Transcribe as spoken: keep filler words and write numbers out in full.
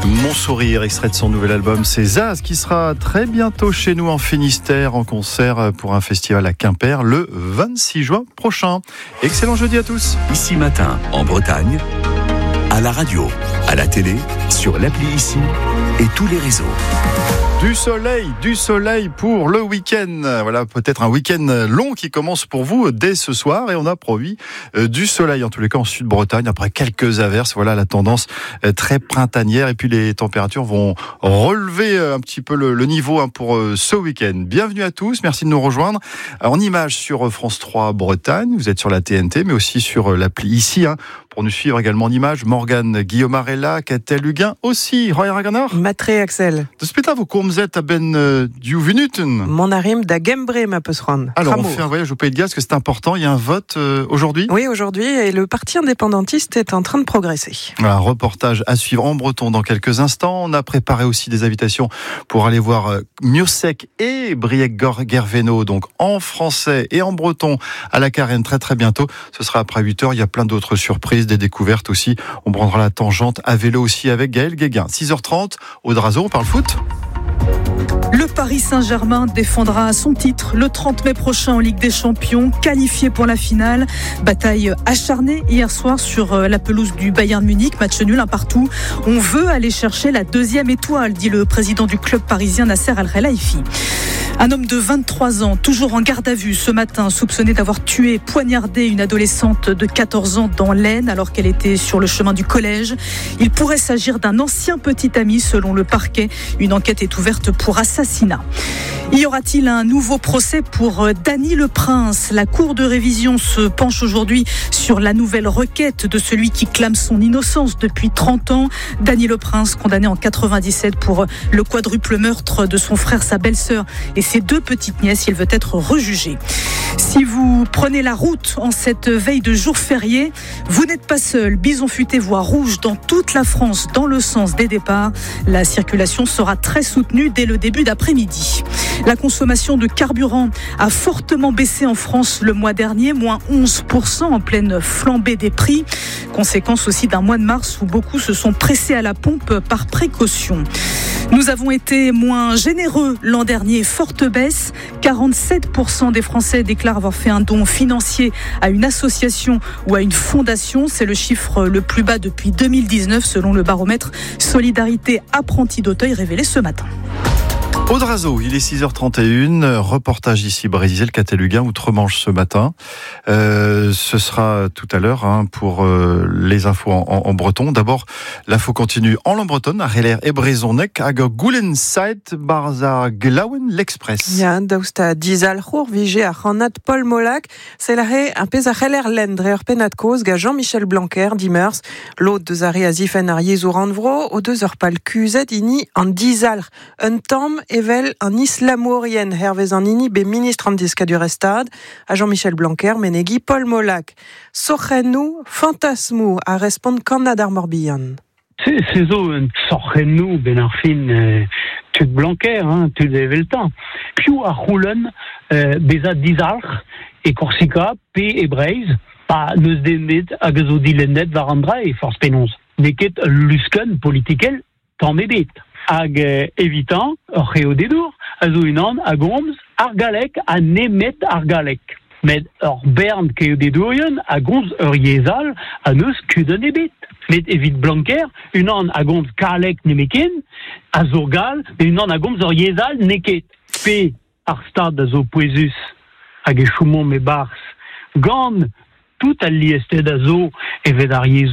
Mon sourire, extrait de son nouvel album, c'est Zaz qui sera très bientôt chez nous en Finistère en concert pour un festival à Quimper le vingt-six juin prochain. Excellent jeudi à tous. Ici Matin, en Bretagne, à la radio, à la télé, sur l'appli Ici et tous les réseaux. Du soleil, du soleil pour le week-end. Voilà, peut-être un week-end long qui commence pour vous dès ce soir et on a promis euh, du soleil, en tous les cas en Sud-Bretagne, après quelques averses. Voilà la tendance euh, très printanière et puis les températures vont relever euh, un petit peu le, le niveau hein, pour euh, ce week-end. Bienvenue à tous, merci de nous rejoindre en images sur France trois Bretagne. Vous êtes sur la T N T mais aussi sur euh, l'appli Ici. Hein, pour nous suivre également en images, Morgane Guillaumarella, Catel Huguin aussi. Roy Raganar. Matré Axel. De spéta vous komzet à ben euh, du Venuten. Mon arim da Gembre ma peut se rendre. Alors Cramo. on fait un voyage au Pays de Galles, parce que c'est important. Il y a un vote euh, aujourd'hui. Oui, aujourd'hui, et le parti indépendantiste est en train de progresser. Un reportage à suivre en breton dans quelques instants. On a préparé aussi des invitations pour aller voir euh, Miossec et Briec-Gerveno, donc en français et en breton à la Carène très très bientôt. Ce sera après huit heures. Il y a plein d'autres surprises, des découvertes aussi. On prendra la tangente à vélo aussi avec Gaël Guéguin. six heures trente, au Drazo, on parle foot. Le Paris Saint-Germain défendra son titre le trente mai prochain en Ligue des Champions, qualifié pour la finale. Bataille acharnée hier soir sur la pelouse du Bayern Munich, match nul un partout. On veut aller chercher la deuxième étoile, dit le président du club parisien Nasser Al-Khelaifi. Un homme de vingt-trois ans, toujours en garde à vue ce matin, soupçonné d'avoir tué, poignardé une adolescente de quatorze ans dans l'Aisne alors qu'elle était sur le chemin du collège. Il pourrait s'agir d'un ancien petit ami selon le parquet. Une enquête est ouverte pour assassinat. Y aura-t-il un nouveau procès pour Dany Le Prince ? La Cour de révision se penche aujourd'hui sur la nouvelle requête de celui qui clame son innocence depuis trente ans. Dany Le Prince, condamné en quatre-vingt-dix-sept pour le quadruple meurtre de son frère, sa belle-sœur et ses deux petites nièces. Il veut être rejugé. Si vous prenez la route en cette veille de jour férié, vous n'êtes pas seul. Bison futé voie rouge dans toute la France dans le sens des départs. La circulation sera très soutenue dès le début d'après-midi. La consommation de carburant a fortement baissé en France le mois dernier, moins onze pour cent en pleine flambée des prix. Conséquence aussi d'un mois de mars où beaucoup se sont pressés à la pompe par précaution. Nous avons été moins généreux l'an dernier, forte baisse. quarante-sept pour cent des Français déclarent avoir fait un don financier à une association ou à une fondation. C'est le chiffre le plus bas depuis deux mille dix-neuf selon le baromètre Solidarité Apprentis d'Auteuil révélé ce matin. Au Drazo, il est six heures trente et une, reportage ici Brésil, Catel Huguin, Outre-Manche ce matin. Euh, ce sera tout à l'heure hein, pour euh, les infos en, en, en breton. D'abord, l'info continue en langue bretonne, à Heller et Brezonek, à Goulen Site, Barza Glauen, l'Express. Ja, dausta dizalchour, vigé à Ranat Paul Molac, c'est l'arrêt un peu à Heller Lendre, penat cause, ga Jean-Michel Blanquer, dimmers, l'autre de Zari à Zifen à Riezou-Randvro, aux deux heures pal Cuzet, ini, en dizalch, un tom, evel un islamorien hervez an ini be ministre an diskadur estad a Jean-Michel Blanquer menegi Paul Molac. Sochenou fantasmou a respond kannad ar morbihan. C'est zo un sochenou ben ar fin euh, tud Blanquer, hein, tud eveltan. Piou a roulen euh, beza dizalch e Corsica pe e Breiz pa neus demet hag zo dilennet var an dra e force penons. Neket lusken politikel tan ebet. Hag euh, evitant, ur c'heo dedour, a zo unan, a gomz, ar galek, a nemet ar galek. Met ur bern keo dedourien, a gomz ur yezal, a neus kudenn ebet. Met evit Blanquer, unan a gomz kalek nemeken, a zo gal, met unan a gomz ur yezal neket. Pe ar stad a zo poezus, hag e choumon me bars, gant tout al liested a zo evet ar yezal.